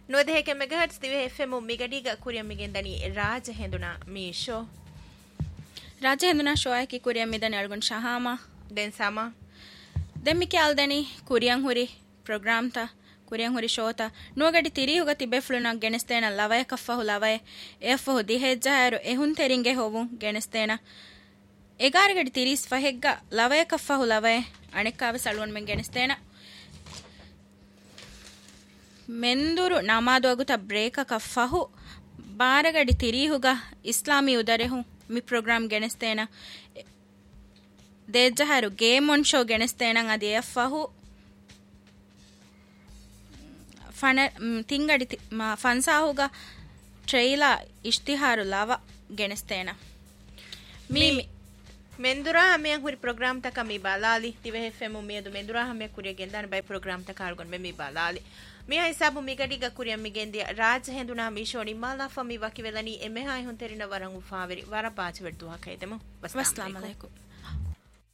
නොදෙහක මෙගහට්ස් දිවේ FM මිගඩිග කුරියම් මිගෙන්දනි රාජ හෙඳුනා මීෂෝ රාජ හෙඳුනා ෂෝයකි කුරියම් මිදනි අල්ගොන් ශහාමා දෙන් සමා දෙම්මිකි අල්දනි කුරියම් හුරි ප්‍රෝග්‍රෑම් තා කුරියම් හුරි ෂෝතා නුවගඩි තිරිහුග තිබෙෆ්ලුණක් ගෙනස්තේන ලවය කෆහු ලවය එෆහු දිහෙජ්ජායරු එහුන් තෙරින්ගේ හොවුන් ගෙනස්තේන එගාරගඩි තිරිස් ෆහෙග්ග ලවය කෆහු ලවය අනෙක්කාව සලුවන් මෙන් ගෙනස්තේන ಮೆಂದುರು ನಮಾದುವಗುತ ಬ್ರೇಕ ಕಫಹು ಬಾರಗಡಿ ತಿರಿಹುಗ ಇಸ್ಲಾಮಿ ಉದರೆಹು ಮಿ ಪ್ರೋಗ್ರಾಮ್ ಗೆಣಸ್ತೇನ ದೇಜ್ಜಹರು ಗೇಮ್ ಒನ್ ಶೋ ಗೆಣಸ್ತೇನ ಅದಿ ಎಫಹು ಫನ ತಿಂಗಡಿ ಫನ್ಸಾಹುಗ ಟ್ರೈಲಾ ಇಷ್ತಿಹಾರು ಲವ ಗೆಣಸ್ತೇನ ಮೀ ಮೆಂದುರಾ ಹಮೆಯ ಹುರಿ ಪ್ರೋಗ್ರಾಮ್ ತಕ ಮಿ ಬಾಲಾಲಿ ತಿವೆ ಫೆಮು ಮೇದು ಮೆಂದುರಾ ಹಮೆಯ ಕುರಿಯ ಗೆಂದಾನ ಬೈ ಪ್ರೋಗ್ರಾಮ್ ತಕ ಆಳ್ಗೊಂಡ್ ಮೆ ಮಿ ಬಾಲಾಲಿ මිය හිසාබු මිගඩිග කුරියම් මිගෙන්දිය රාජ හෙඳුනා මීෂෝනි මාලා ෆමි වකිවෙලනි එමෙහායි හොන්තෙරින වරං උෆාවෙරි වර පාච වෙඩ්දුවා කයිතමු වස්ලාම අලයිකුම්